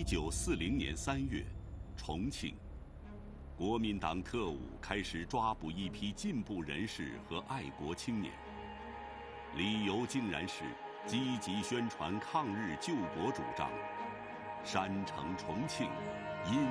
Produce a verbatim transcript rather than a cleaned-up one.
一九四零年三月，重庆，国民党特务开始抓捕一批进步人士和爱国青年，理由竟然是积极宣传抗日救国主张，山城重庆因